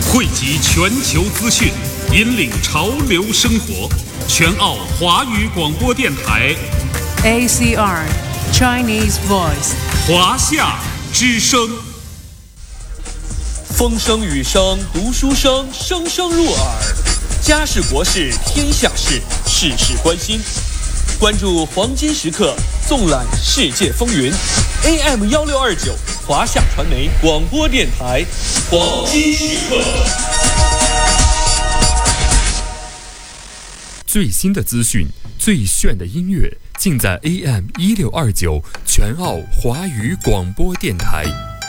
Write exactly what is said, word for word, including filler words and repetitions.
汇集全球资讯，引领潮流生活。全澳华语广播电台 A C R Chinese Voice 华夏之声。 风声雨声读书声，声声入耳。家事国事天下事，事事关心。关注黄金时刻，纵览世界风云。A M 幺六二九华夏传媒广播电台，黄金时刻。 最新的资讯，最炫的音乐，尽在 A M 一六二九全澳华语广播电台。